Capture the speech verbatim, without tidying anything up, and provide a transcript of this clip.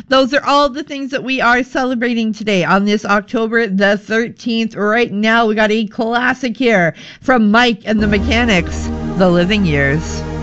Those are all the things that we are celebrating today on this October the thirteenth. Right now, we got a classic here from Mike and the Mechanics, The Living Years.